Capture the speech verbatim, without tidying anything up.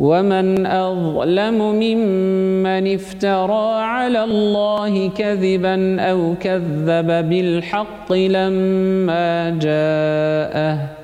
ومن أظلم ممن افترى على الله كذبا أو كذب بالحق لما جاءه